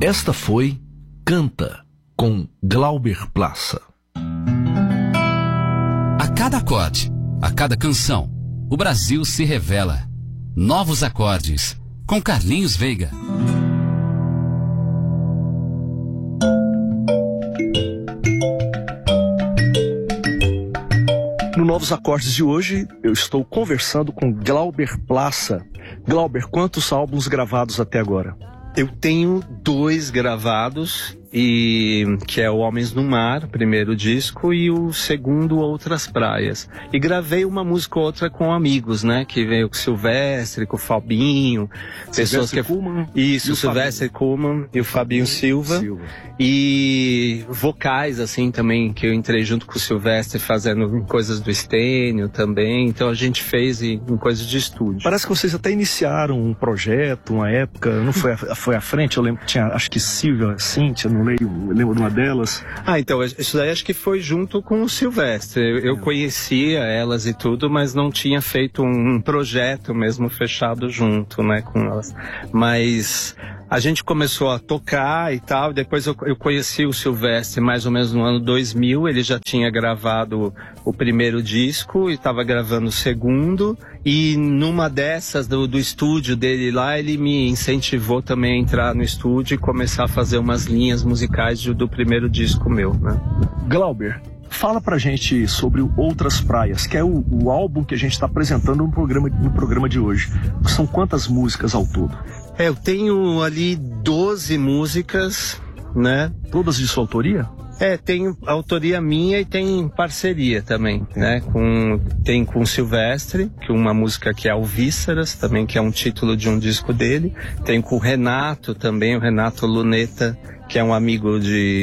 Esta foi Canta, com Glauber Plaça. A cada acorde, a cada canção, o Brasil se revela. Novos acordes, com Carlinhos Veiga. No Novos Acordes de hoje, eu estou conversando com Glauber Plaça. Glauber, quantos álbuns gravados até agora? Eu tenho 2 gravados, que é o Homens no Mar, primeiro disco, e o segundo, Outras Praias. E gravei uma música ou outra com amigos, né? Que veio com o Silvestre, com o Fabinho. Pessoas que... Kuhlmann. Isso, o Silvestre Kuhlmann e o Fabinho Silva. E vocais, assim, também, que eu entrei junto com o Silvestre fazendo coisas do Estênio também. Então a gente fez em coisas de estúdio. Parece que vocês até iniciaram um projeto, uma época, não foi à frente? Eu lembro que tinha, acho que Silvia, Cíntia, não lembro de uma delas. Então, isso daí acho que foi junto com o Silvestre. Eu conhecia elas e tudo, mas não tinha feito um projeto mesmo fechado junto, né, com elas. Mas a gente começou a tocar e tal, depois eu conheci o Silvestre mais ou menos no ano 2000, ele já tinha gravado o primeiro disco e estava gravando o segundo, e numa dessas do estúdio dele lá, ele me incentivou também a entrar no estúdio e começar a fazer umas linhas musicais do primeiro disco meu, né? Glauber, fala pra gente sobre o Outras Praias, que é o álbum que a gente está apresentando no programa de hoje. São quantas músicas ao todo? Eu tenho ali 12 músicas, né? Todas de sua autoria? Tem autoria minha e tem parceria também, né? Tem com o Silvestre, que uma música que é Alvíceras, também, que é um título de um disco dele. Tem com o Renato também, o Renato Luneta, que é um amigo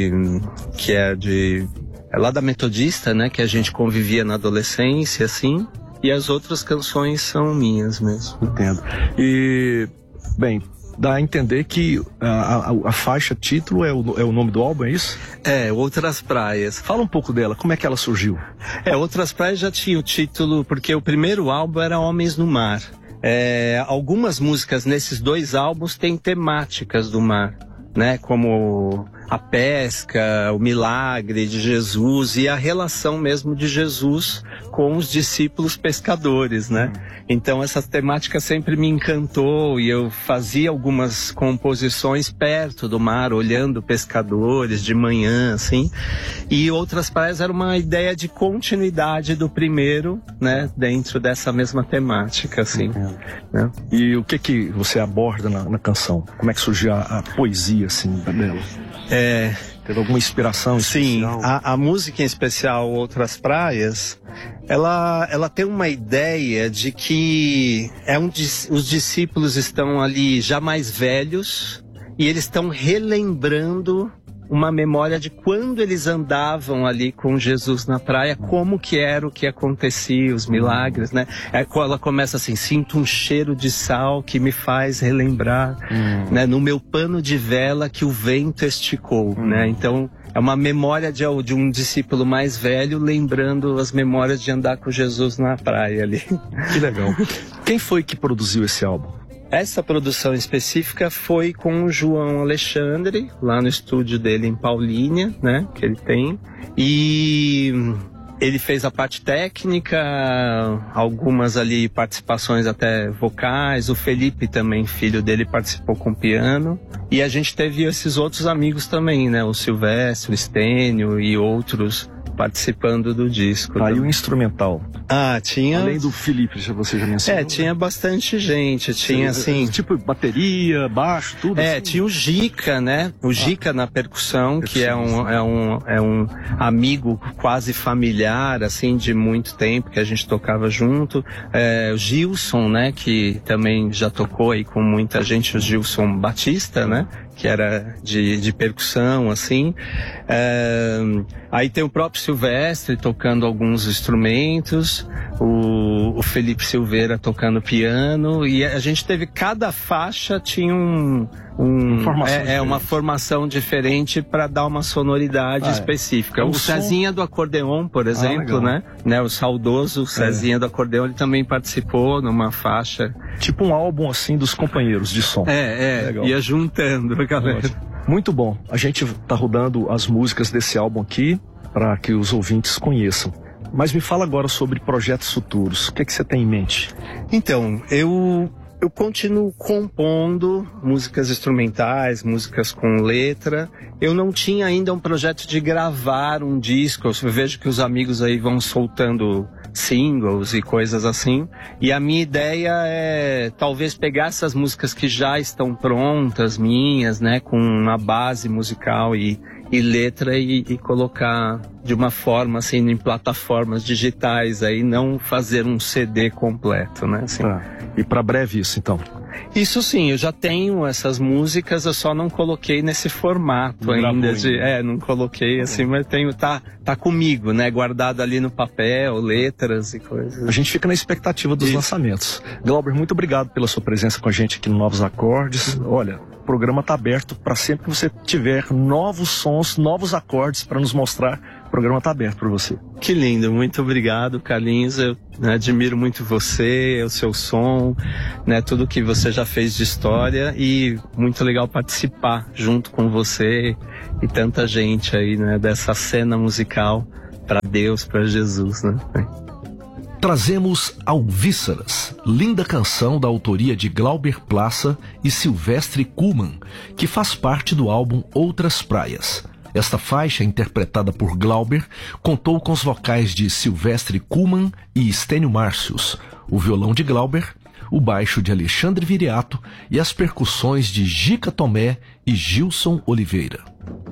é lá da Metodista, né? Que a gente convivia na adolescência, assim. E as outras canções são minhas mesmo. Entendo. E, bem, dá a entender que a faixa título é o nome do álbum, é isso? Outras Praias. Fala um pouco dela, como é que ela surgiu? Outras Praias já tinha o título, porque o primeiro álbum era Homens no Mar. Algumas músicas nesses 2 álbuns têm temáticas do mar, né? Como a pesca, o milagre de Jesus e a relação mesmo de Jesus com os discípulos pescadores, né? Então essa temática sempre me encantou e eu fazia algumas composições perto do mar, olhando pescadores de manhã, assim. E Outras Praias era uma ideia de continuidade do primeiro, né? Dentro dessa mesma temática, assim. Né? E o que você aborda na canção? Como é que surgiu a poesia, assim, dela? Teve alguma inspiração especial? Sim, a música em especial Outras Praias, ela tem uma ideia de que os discípulos estão ali já mais velhos e eles estão relembrando uma memória de quando eles andavam ali com Jesus na praia, como que era o que acontecia, os milagres, né? Ela começa assim: sinto um cheiro de sal que me faz relembrar, né? No meu pano de vela que o vento esticou, né? Então, é uma memória de um discípulo mais velho lembrando as memórias de andar com Jesus na praia ali. Que legal. Quem foi que produziu esse álbum? Essa produção específica foi com o João Alexandre, lá no estúdio dele em Paulínia, né, que ele tem. E ele fez a parte técnica, algumas ali participações até vocais. O Felipe também, filho dele, participou com piano. E a gente teve esses outros amigos também, né, o Silvestre, o Estênio e outros participando do disco. E o instrumental? Tinha... Além do Felipe, você já mencionou. Tinha bastante gente, tinha assim... Tipo bateria, baixo, tudo assim? Tinha o Gica, né? O Gica na percussão, que é um amigo quase familiar, assim, de muito tempo, que a gente tocava junto. O Gilson, né? Que também já tocou aí com muita gente, o Gilson Batista, né? Que era de percussão, assim. Aí tem o próprio Silvestre tocando alguns instrumentos, o Felipe Silveira tocando piano, e a gente teve, cada faixa tinha uma formação diferente para dar uma sonoridade específica. O Cezinha do acordeon, por exemplo, né? O saudoso Cezinha do acordeon, ele também participou numa faixa. Tipo um álbum assim dos companheiros de som. Ia juntando a galera. Muito bom. A gente está rodando as músicas desse álbum aqui para que os ouvintes conheçam. Mas me fala agora sobre projetos futuros. O que é que você tem em mente? Então, eu continuo compondo músicas instrumentais, músicas com letra. Eu não tinha ainda um projeto de gravar um disco. Eu vejo que os amigos aí vão soltando singles e coisas assim. E a minha ideia é talvez pegar essas músicas que já estão prontas, minhas, né, com uma base musical e letra e colocar de uma forma assim em plataformas digitais aí, não fazer um CD completo, né? Assim. Tá. E para breve isso, então? Isso sim, eu já tenho essas músicas, eu só não coloquei nesse formato não ainda ainda. não coloquei assim, mas tenho, tá comigo, né? Guardado ali no papel, letras e coisas. A gente fica na expectativa dos lançamentos. Glauber, muito obrigado pela sua presença com a gente aqui no Novos Acordes. Olha, o programa está aberto para sempre que você tiver novos sons, novos acordes para nos mostrar. O programa está aberto para você. Que lindo, muito obrigado, Carlinhos. Eu admiro muito você, o seu som, né, tudo que você já fez de história e muito legal participar junto com você e tanta gente aí, né, dessa cena musical para Deus, para Jesus, né? Trazemos Alvíceras, linda canção da autoria de Glauber Plaça e Silvestre Kuhlmann, que faz parte do álbum Outras Praias. Esta faixa, interpretada por Glauber, contou com os vocais de Silvestre Kuhlmann e Stênio Márcios, o violão de Glauber, o baixo de Alexandre Viriato e as percussões de Gica Tomé e Gilson Oliveira.